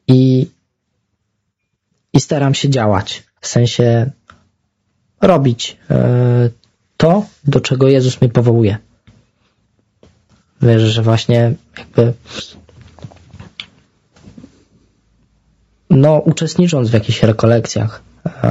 I staram się działać, w sensie robić to, do czego Jezus mnie powołuje. Wierzę, że właśnie jakby uczestnicząc w jakichś rekolekcjach,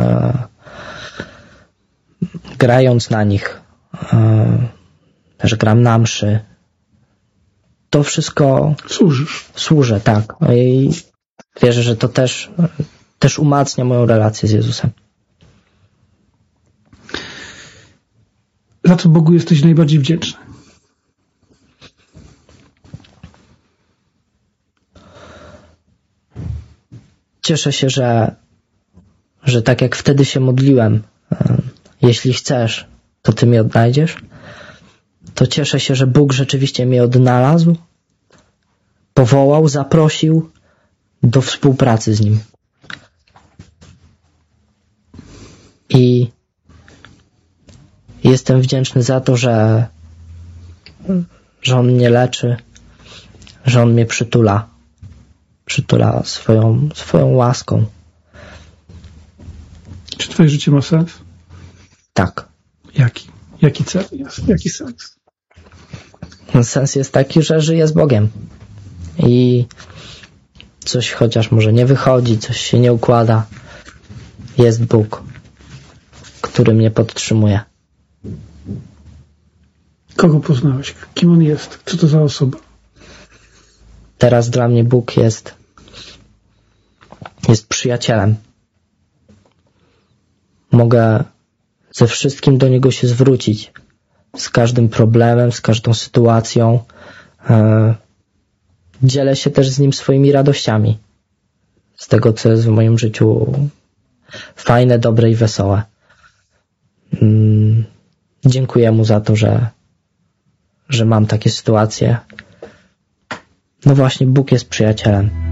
grając na nich, też gram na mszy, to wszystko służę, tak. I wierzę, że to też umacnia moją relację z Jezusem. Za co Bogu jesteś najbardziej wdzięczny? Cieszę się, że tak jak wtedy się modliłem, jeśli chcesz, to Ty mnie odnajdziesz, to cieszę się, że Bóg rzeczywiście mnie odnalazł, powołał, zaprosił do współpracy z Nim. I jestem wdzięczny za to, że On mnie leczy, że On mnie przytula swoją łaską. Czy Twoje życie ma sens? Tak. Jaki? Jaki cel jest? Jaki sens? Sens jest taki, że żyję z Bogiem. I coś chociaż może nie wychodzi, coś się nie układa. Jest Bóg, który mnie podtrzymuje. Kogo poznałeś? Kim On jest? Co to za osoba? Teraz dla mnie Bóg jest przyjacielem. Mogę ze wszystkim do Niego się zwrócić. Z każdym problemem, z każdą sytuacją. Dzielę się też z Nim swoimi radościami. Z tego, co jest w moim życiu fajne, dobre i wesołe. Dziękuję Mu za to, że mam takie sytuacje. No właśnie, Bóg jest przyjacielem.